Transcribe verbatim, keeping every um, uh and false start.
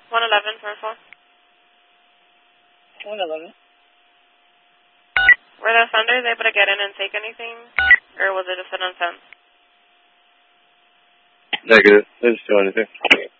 one eleven, Purple. one eleven. Were the offenders able to get in and take anything, or was it just an offense? Negative. They didn't do anything.